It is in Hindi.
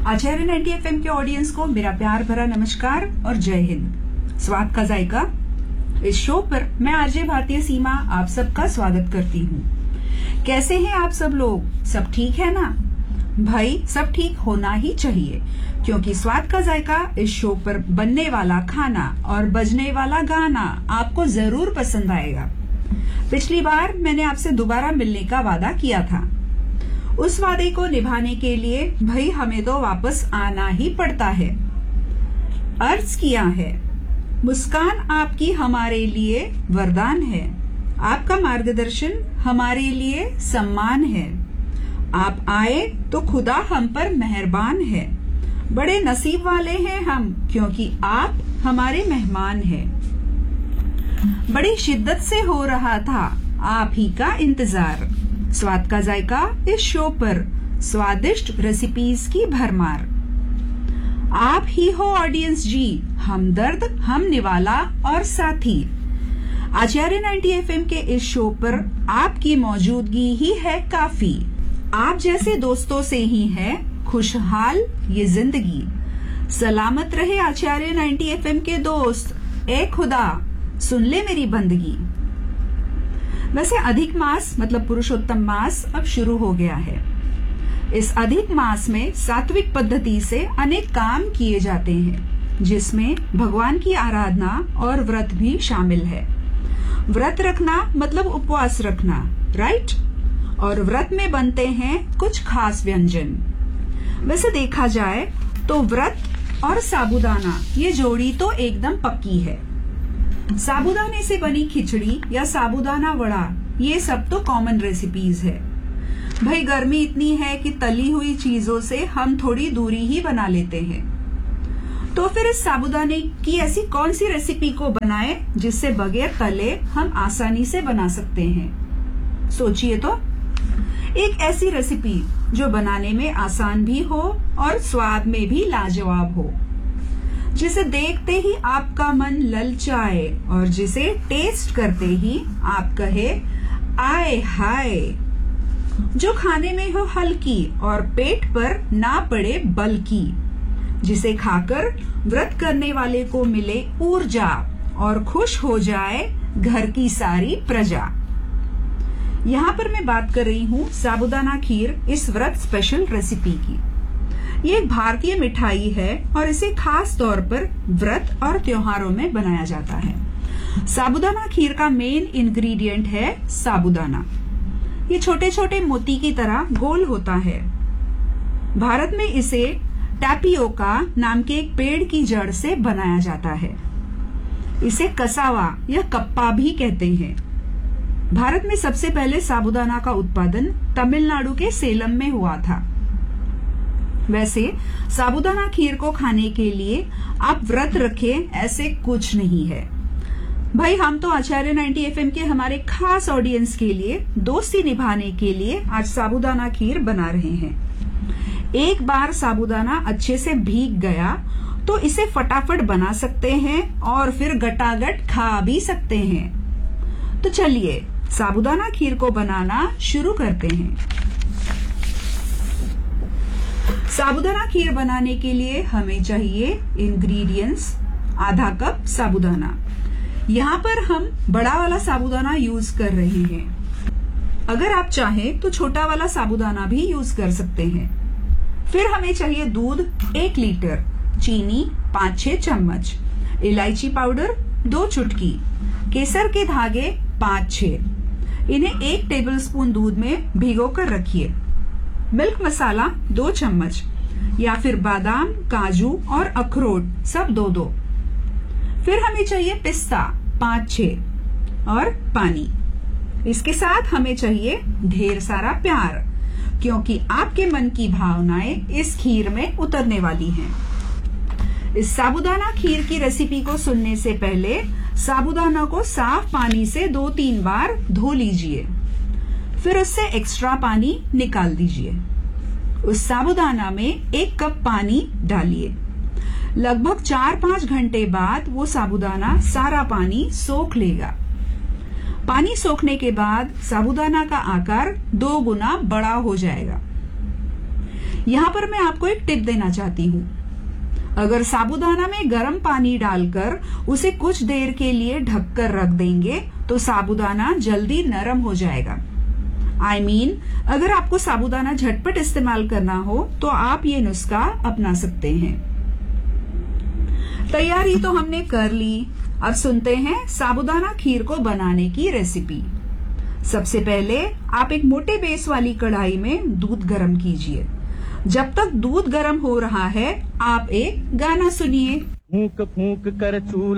आचार्य 90 FM के ऑडियंस को मेरा प्यार भरा नमस्कार और जय हिंद। स्वाद का जायका इस शो पर मैं आरजे भारतीय सीमा आप सबका स्वागत करती हूँ। कैसे हैं आप सब लोग? सब ठीक है ना? भाई सब ठीक होना ही चाहिए, क्योंकि स्वाद का जायका इस शो पर बनने वाला खाना और बजने वाला गाना आपको जरूर पसंद आएगा। पिछली बार मैंने आपसे दोबारा मिलने का वादा किया था। उस वादे को निभाने के लिए भाई हमें तो वापस आना ही पड़ता है। अर्ज किया है, मुस्कान आपकी हमारे लिए वरदान है, आपका मार्गदर्शन हमारे लिए सम्मान है, आप आए तो खुदा हम पर मेहरबान है, बड़े नसीब वाले हैं हम क्योंकि आप हमारे मेहमान हैं। बड़ी शिद्दत से हो रहा था आप ही का इंतजार। स्वाद का जायका इस शो पर स्वादिष्ट रेसिपीज की भरमार। आप ही हो ऑडियंस जी, हमदर्द, हम निवाला और साथी। आचार्य 90 FM के इस शो पर आपकी मौजूदगी ही है काफी। आप जैसे दोस्तों से ही है खुशहाल ये जिंदगी। सलामत रहे आचार्य 90 FM के दोस्त, ए खुदा सुन ले मेरी बंदगी। वैसे अधिक मास मतलब पुरुषोत्तम मास अब शुरू हो गया है। इस अधिक मास में सात्विक पद्धति से अनेक काम किए जाते हैं, जिसमें भगवान की आराधना और व्रत भी शामिल है। व्रत रखना मतलब उपवास रखना, राइट? और व्रत में बनते हैं कुछ खास व्यंजन। वैसे देखा जाए तो व्रत और साबूदाना ये जोड़ी तो एकदम पक्की है। साबूदाने से बनी खिचड़ी या साबूदाना वड़ा ये सब तो कॉमन रेसिपीज है। भाई गर्मी इतनी है कि तली हुई चीजों से हम थोड़ी दूरी ही बना लेते हैं। तो फिर इस साबूदाने की ऐसी कौन सी रेसिपी को बनाएं जिससे बगैर तले हम आसानी से बना सकते हैं? सोचिए तो, एक ऐसी रेसिपी जो बनाने में आसान भी हो और स्वाद में भी लाजवाब हो, जिसे देखते ही आपका मन ललचाए और जिसे टेस्ट करते ही आप कहे आय हाय, जो खाने में हो हल्की और पेट पर ना पड़े बल्कि, जिसे खाकर व्रत करने वाले को मिले ऊर्जा और खुश हो जाए घर की सारी प्रजा। यहाँ पर मैं बात कर रही हूँ साबूदाना खीर, इस व्रत स्पेशल रेसिपी की। ये एक भारतीय मिठाई है और इसे खास तौर पर व्रत और त्योहारों में बनाया जाता है। साबूदाना खीर का मेन इंग्रेडिएंट है साबूदाना। ये छोटे छोटे मोती की तरह गोल होता है। भारत में इसे टैपियोका नाम के एक पेड़ की जड़ से बनाया जाता है। इसे कसावा या कप्पा भी कहते हैं। भारत में सबसे पहले साबूदाना का उत्पादन तमिलनाडु के सेलम में हुआ था। वैसे साबूदाना खीर को खाने के लिए आप व्रत रखें ऐसे कुछ नहीं है। भाई हम तो आचार्य 90 FM के हमारे खास ऑडियंस के लिए दोस्ती निभाने के लिए आज साबूदाना खीर बना रहे हैं। एक बार साबूदाना अच्छे से भीग गया तो इसे फटाफट बना सकते हैं और फिर गटागट खा भी सकते हैं। तो चलिए साबूदाना खीर को बनाना शुरू करते हैं। साबूदाना खीर बनाने के लिए हमें चाहिए इंग्रेडिएंट्स: आधा कप साबूदाना। यहाँ पर हम बड़ा वाला साबूदाना यूज कर रहे हैं। अगर आप चाहें तो छोटा वाला साबूदाना भी यूज कर सकते हैं। फिर हमें चाहिए दूध 1 लीटर, चीनी 5-6 चम्मच, इलायची पाउडर 2 चुटकी, केसर के धागे 5-6। इन्हें 1 टेबलस्पून दूध में भिगो कर रखिए। मिल्क मसाला 2 चम्मच या फिर बादाम, काजू और अखरोट सब 2-2। फिर हमें चाहिए पिस्ता 5-6 और पानी। इसके साथ हमें चाहिए ढेर सारा प्यार, क्योंकि आपके मन की भावनाएं इस खीर में उतरने वाली हैं। इस साबूदाना खीर की रेसिपी को सुनने से पहले साबूदाना को साफ पानी से 2-3 बार धो लीजिए। फिर उससे एक्स्ट्रा पानी निकाल दीजिए। उस साबूदाना में 1 कप पानी डालिए। लगभग 4-5 घंटे बाद वो साबूदाना सारा पानी सोख लेगा। पानी सोखने के बाद साबूदाना का आकार 2 गुना बड़ा हो जाएगा। यहाँ पर मैं आपको एक टिप देना चाहती हूँ। अगर साबूदाना में गर्म पानी डालकर उसे कुछ देर के लिए ढककर रख देंगे तो साबूदाना जल्दी नरम हो जाएगा। I mean, अगर आपको साबूदाना झटपट इस्तेमाल करना हो तो आप ये नुस्खा अपना सकते हैं। तैयारी तो हमने कर ली। अब सुनते हैं साबूदाना खीर को बनाने की रेसिपी। सबसे पहले आप एक मोटे बेस वाली कढ़ाई में दूध गर्म कीजिए। जब तक दूध गर्म हो रहा है आप एक गाना सुनिए। फूंक फूंक कर चूल्हा